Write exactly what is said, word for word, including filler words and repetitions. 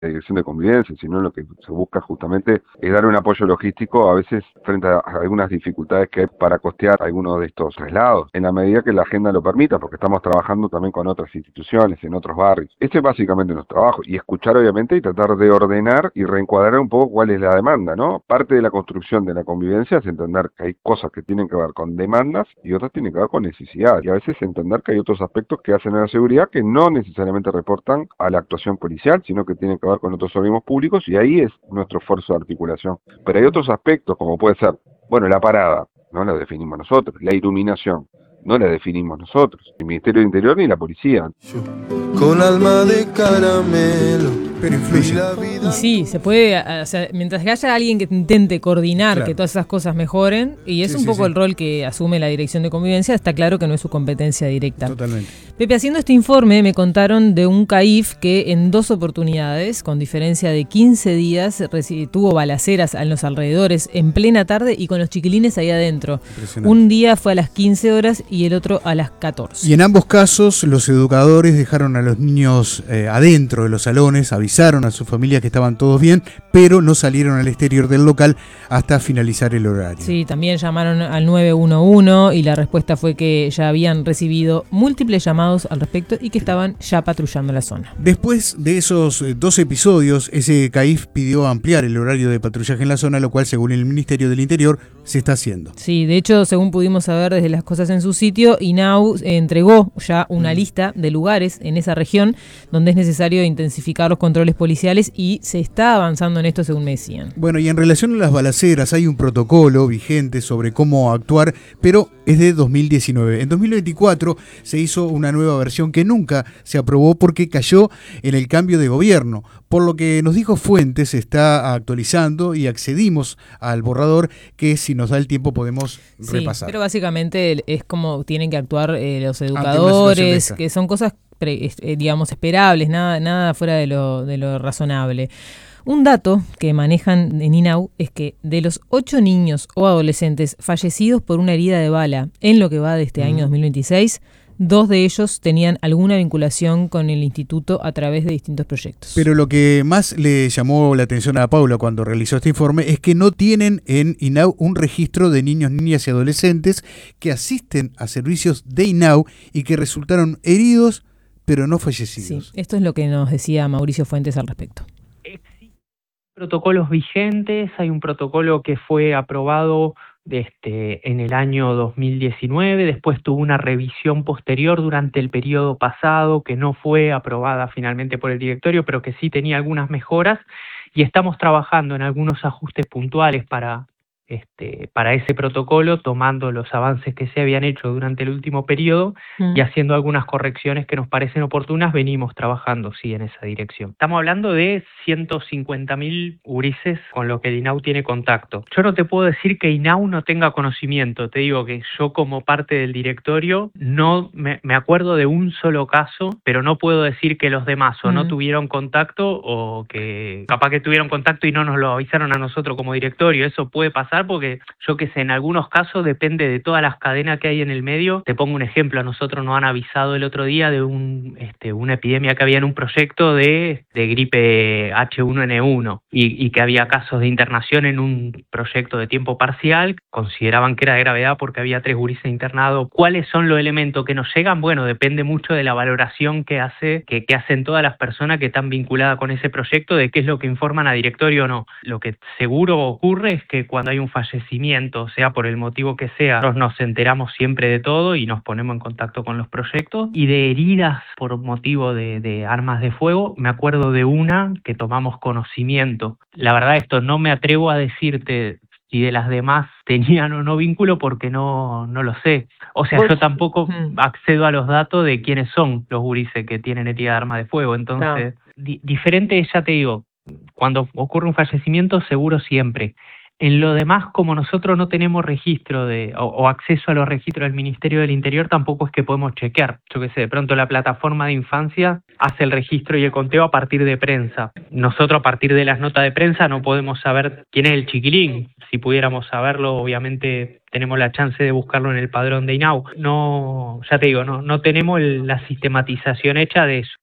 la Dirección de Convivencia, sino lo que se busca justamente es dar un apoyo logístico a veces frente a algunas dificultades que hay para costear algunos de estos traslados, en la medida que la agenda lo permita, porque estamos trabajando también con otras instituciones, en otros barrios. Este es básicamente nuestro trabajo, y escuchar obviamente y tratar de ordenar y reencuadrar un poco cuál es la demanda, ¿no? Parte de la construcción de la convivencia es entender que hay cosas que tienen que ver con demandas y otras tienen que ver con necesidades, y a veces entender que hay otros aspectos que hacen a la seguridad que no necesariamente reportan a la actuación policial, sino que tienen que ver con otros organismos públicos, y ahí es nuestro esfuerzo de articulación. Pero hay otros aspectos, como puede ser, bueno, la parada, no la definimos nosotros, la iluminación, no la definimos nosotros, el Ministerio del Interior ni la policía. Con alma de caramelo. Pero influye. Y sí, se puede, o sea, mientras que haya alguien que intente coordinar Claro. que todas esas cosas mejoren, y es Sí, un sí, poco sí. el rol que asume la Dirección de Convivencia, está claro que no es su competencia directa. Totalmente. Pepe, haciendo este informe me contaron de un CAIF que en dos oportunidades, con diferencia de quince días, reci- tuvo balaceras en los alrededores en plena tarde y con los chiquilines ahí adentro. Impresionante. Un día fue a las quince horas y el otro a las catorce. Y en ambos casos, los educadores dejaron a los niños eh, adentro de los salones, avisaron a sus familias que estaban todos bien, pero no salieron al exterior del local hasta finalizar el horario. Sí, también llamaron al nueve uno uno y la respuesta fue que ya habían recibido múltiples llamados al respecto y que estaban ya patrullando la zona. Después de esos eh, dos episodios, ese CAIF pidió ampliar el horario de patrullaje en la zona, lo cual, según el Ministerio del Interior, se está haciendo. Sí, de hecho, según pudimos saber desde las cosas en su sitio, INAU eh, entregó ya una lista de lugares en esa región donde es necesario intensificar los controles policiales y se está avanzando en esto, según me decían. Bueno, y en relación a las balaceras, hay un protocolo vigente sobre cómo actuar, pero es de dos mil diecinueve. En dos mil veinticuatro se hizo una nueva versión que nunca se aprobó porque cayó en el cambio de gobierno. Por lo que nos dijo Fuentes, se está actualizando y accedimos al borrador que, si nos da el tiempo, podemos Sí, repasar. pero básicamente es como tienen que actuar eh, los situación de educadores, esta. que son cosas, pre- es- eh, digamos, esperables, nada, nada fuera de lo, de lo razonable. Un dato que manejan en INAU es que de los ocho niños o adolescentes fallecidos por una herida de bala en lo que va de este Mm. año dos mil veintiséis, dos de ellos tenían alguna vinculación con el instituto a través de distintos proyectos. Pero lo que más le llamó la atención a Paula cuando realizó este informe es que no tienen en INAU un registro de niños, niñas y adolescentes que asisten a servicios de INAU y que resultaron heridos pero no Sí, fallecidos. esto es lo que nos decía Mauricio Fuentes al respecto. Existen protocolos vigentes, hay un protocolo que fue aprobado este, en el año dos mil diecinueve, después tuvo una revisión posterior durante el periodo pasado que no fue aprobada finalmente por el directorio, pero que sí tenía algunas mejoras, y estamos trabajando en algunos ajustes puntuales para, este, para ese protocolo, tomando los avances que se habían hecho durante el último periodo Mm. y haciendo algunas correcciones que nos parecen oportunas. Venimos trabajando, sí, en esa dirección. Estamos hablando de ciento cincuenta mil gurises con los que el INAU tiene contacto. Yo no te puedo decir que INAU no tenga conocimiento, te digo que yo, como parte del directorio, no me, me acuerdo de un solo caso, pero no puedo decir que los demás o no Mm. tuvieron contacto, o que capaz que tuvieron contacto y no nos lo avisaron a nosotros como directorio. Eso puede pasar porque, yo que sé, en algunos casos depende de todas las cadenas que hay en el medio. Te pongo un ejemplo: a nosotros nos han avisado el otro día de un, este, una epidemia que había en un proyecto de, de gripe H uno N uno y, y que había casos de internación en un proyecto de tiempo parcial. Consideraban que era de gravedad porque había tres gurises internados. ¿Cuáles son los elementos que nos llegan? Bueno, depende mucho de la valoración que hace que, que hacen todas las personas que están vinculadas con ese proyecto, de qué es lo que informan a directorio o no. Lo que seguro ocurre es que cuando hay un fallecimiento, sea por el motivo que sea, nosotros nos enteramos siempre de todo y nos ponemos en contacto con los proyectos. Y de heridas por motivo de, de armas de fuego, me acuerdo de una que tomamos conocimiento. La verdad, esto no me atrevo a decirte si de las demás tenían o no vínculo, porque no, no lo sé. O sea, Vos- yo tampoco Mm. accedo a los datos de quiénes son los gurises que tienen herida de arma de fuego. Entonces, di- diferente, ya te digo, cuando ocurre un fallecimiento, seguro siempre. En lo demás, como nosotros no tenemos registro de o, o acceso a los registros del Ministerio del Interior, tampoco es que podemos chequear. Yo qué sé, de pronto la plataforma de infancia hace el registro y el conteo a partir de prensa. Nosotros, a partir de las notas de prensa, no podemos saber quién es el chiquilín. Si pudiéramos saberlo, obviamente tenemos la chance de buscarlo en el padrón de INAU. No, ya te digo, no, no tenemos el- la sistematización hecha de eso.